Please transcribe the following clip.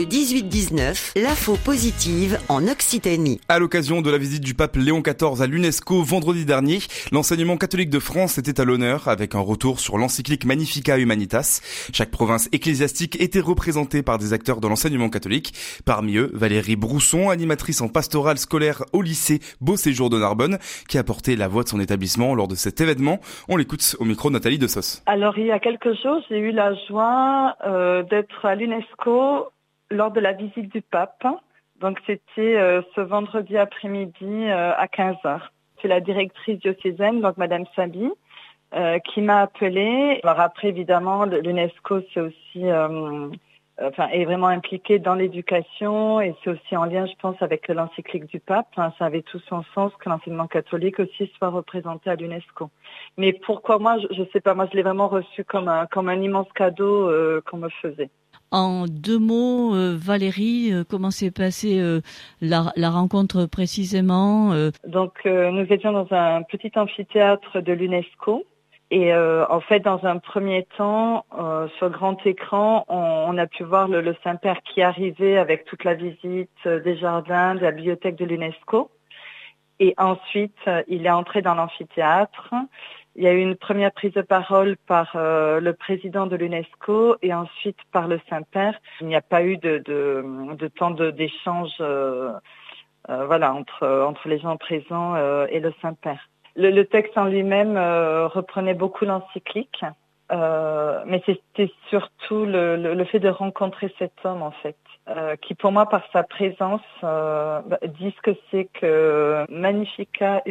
Le 18-19, l'info positive en Occitanie. À l'occasion de la visite du pape Léon XIV à l'UNESCO vendredi dernier, l'enseignement catholique de France était à l'honneur avec un retour sur l'encyclique Magnificat Humanitas. Chaque province ecclésiastique était représentée par des acteurs de l'enseignement catholique. Parmi eux, Valérie Brousson, animatrice en pastorale scolaire au lycée Beau Séjour de Narbonne, qui a porté la voix de son établissement lors de cet événement. On l'écoute au micro de Nathalie Dessos. Alors, il y a quelques jours, j'ai eu la joie d'être à l'UNESCO lors de la visite du pape. Donc c'était ce vendredi après-midi à 15h. C'est la directrice diocésaine, donc Madame Sabi, qui m'a appelée. Alors après, évidemment, l'UNESCO c'est aussi est vraiment impliqué dans l'éducation et c'est aussi en lien, je pense, avec l'encyclique du pape. Ça avait tout son sens que l'enseignement catholique aussi soit représenté à l'UNESCO. Mais pourquoi moi, je sais pas, moi je l'ai vraiment reçu comme un immense cadeau qu'on me faisait. En deux mots, Valérie, comment s'est passée la rencontre précisément Donc nous étions dans un petit amphithéâtre de l'UNESCO. Et en fait, dans un premier temps, sur grand écran, on a pu voir le Saint-Père qui arrivait avec toute la visite des jardins, de la bibliothèque de l'UNESCO. Et ensuite, il est entré dans l'amphithéâtre. Il y a eu une première prise de parole par le président de l'UNESCO et ensuite par le Saint-Père. Il n'y a pas eu de temps d'échange entre les gens présents et le Saint-Père. Le texte en lui-même reprenait beaucoup l'encyclique, mais c'était surtout le fait de rencontrer cet homme, en fait, qui pour moi, par sa présence, dit ce que c'est que Magnificat